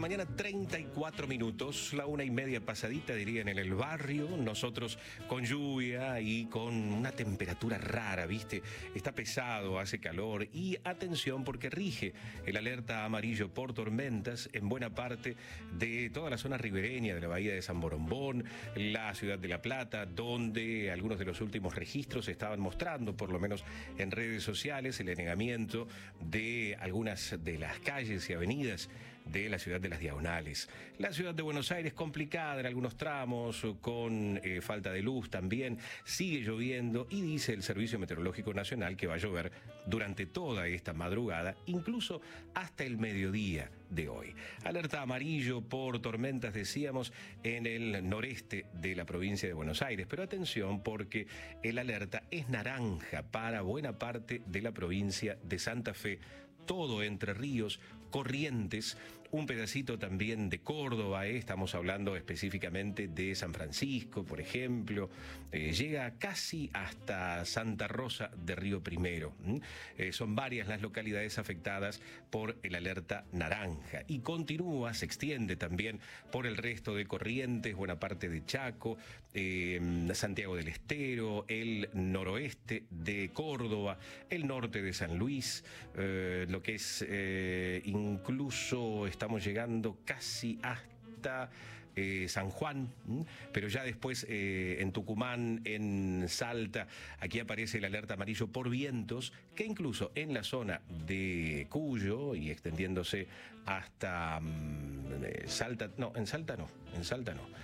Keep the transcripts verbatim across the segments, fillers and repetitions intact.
mañana, treinta y cuatro minutos, la una y media pasadita, dirían en el barrio. Nosotros con lluvia y con una temperatura rara, ¿viste? Está pesado, hace calor y atención porque rige el alerta amarillo por tormentas en buena parte de toda la zona ribereña de la bahía de San Borombón, la ciudad de La Plata, donde algunos de los últimos registros estaban mostrando, por lo menos en redes sociales, el anegamiento de algunas de las calles y avenidas de la ciudad de las Diagonales. La ciudad de Buenos Aires complicada en algunos tramos, con eh, falta de luz también, sigue lloviendo y dice el Servicio Meteorológico Nacional que va a llover durante toda esta madrugada, incluso hasta el mediodía de hoy. Alerta amarillo por tormentas, decíamos, en el noreste de la provincia de Buenos Aires, pero atención porque el alerta es naranja para buena parte de la provincia de Santa Fe, todo Entre Ríos, Corrientes, un pedacito también de Córdoba, ¿eh? Estamos hablando específicamente de San Francisco, por ejemplo, eh, llega casi hasta Santa Rosa de Río Primero. Eh, son varias las localidades afectadas por el alerta naranja y continúa, se extiende también por el resto de Corrientes, buena parte de Chaco, eh, Santiago del Estero, el noroeste de Córdoba, el norte de San Luis, eh, lo que es eh, incluso estamos llegando casi hasta eh, San Juan, ¿m? Pero ya después eh, en Tucumán, en Salta, aquí aparece el alerta amarillo por vientos, que incluso en la zona de Cuyo y extendiéndose hasta mm, eh, Salta, no, en Salta no, en Salta no,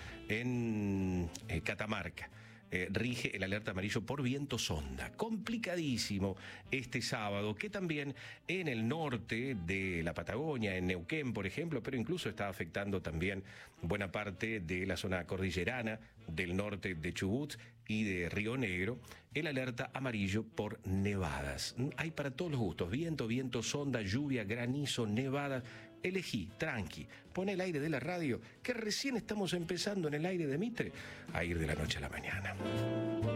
en eh, Catamarca. Eh, rige el alerta amarillo por viento sonda. Complicadísimo este sábado, que también en el norte de la Patagonia, en Neuquén, por ejemplo, pero incluso está afectando también buena parte de la zona cordillerana del norte de Chubut y de Río Negro, el alerta amarillo por nevadas. Hay para todos los gustos: viento, viento sonda, lluvia, granizo, nevadas. Elegí, tranqui, pon el aire de la radio, que recién estamos empezando en el aire de Mitre a ir de la noche a la mañana.